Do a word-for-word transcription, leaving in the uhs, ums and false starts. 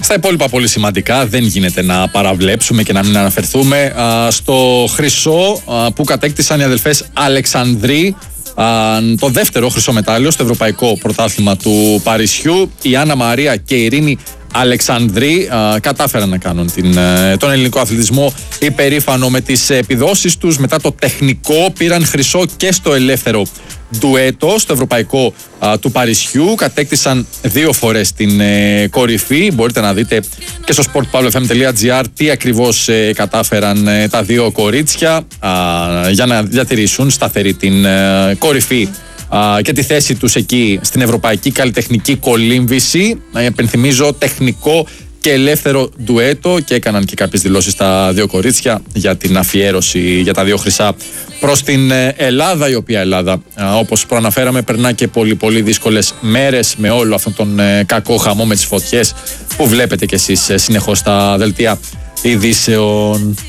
Στα υπόλοιπα πολύ σημαντικά, δεν γίνεται να παραβλέψουμε και να μην αναφερθούμε α, στο χρυσό α, που κατέκτησαν οι αδελφές Αλεξανδρή, α, το δεύτερο χρυσό μετάλλιο στο Ευρωπαϊκό Πρωτάθλημα του Παρισιού. Η Άννα Μαρία και η Ειρήνη Αλεξανδρή α, κατάφεραν να κάνουν την, τον ελληνικό αθλητισμό υπερήφανο με τις επιδόσεις τους. Μετά το τεχνικό πήραν χρυσό και στο ελεύθερο ντουέτο στο Ευρωπαϊκό α, του Παρισιού. Κατέκτησαν δύο φορές την ε, κορυφή. Μπορείτε να δείτε και στο σπορτ παύλο εφ εμ τελεία τζι άρ τι ακριβώς ε, κατάφεραν ε, τα δύο κορίτσια α, για να διατηρήσουν σταθερή την ε, κορυφή α, και τη θέση τους εκεί στην Ευρωπαϊκή Καλλιτεχνική Κολύμβηση. Ε, επενθυμίζω, τεχνικό και ελεύθερο ντουέτο, και έκαναν και κάποιες δηλώσεις τα δύο κορίτσια για την αφιέρωση για τα δύο χρυσά προς την Ελλάδα, η οποία Ελλάδα, όπως προαναφέραμε, περνά και πολύ πολύ δύσκολες μέρες με όλο αυτόν τον κακό χαμό με τις φωτιές που βλέπετε κι εσείς συνεχώς στα δελτία ειδήσεων.